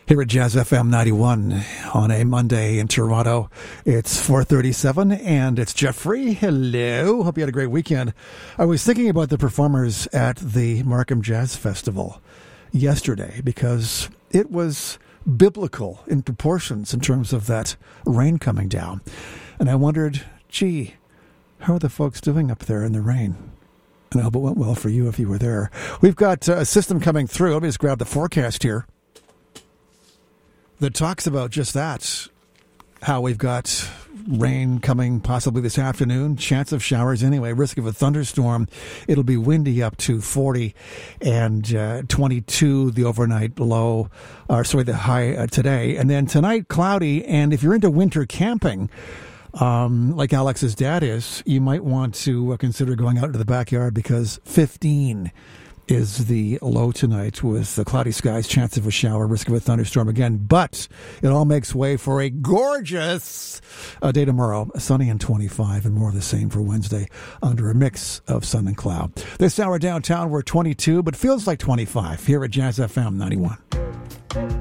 Here at Jazz FM 91 on a Monday in Toronto. It's 4:37 and it's Jeffrey. Hello. Hope you had a great weekend. I was thinking about the performers at the Markham Jazz Festival yesterday because it was biblical in proportions in terms of that rain coming down. And I wondered, gee, how are the folks doing up there in the rain? And I hope it went well for you if you were there. We've got a system coming through. Let me just grab the forecast here that talks about just that, how we've got rain coming possibly this afternoon, chance of showers anyway, risk of a thunderstorm. It'll be windy up to 40 and 22, the overnight low, the high today. And then tonight, cloudy. And if you're into winter camping, like Alex's dad is, you might want to consider going out into the backyard because 15 is the low tonight with the cloudy skies, chance of a shower, risk of a thunderstorm again. But it all makes way for a gorgeous day tomorrow, sunny and 25, and more of the same for Wednesday under a mix of sun and cloud. This hour downtown, we're 22, but feels like 25 here at Jazz FM 91.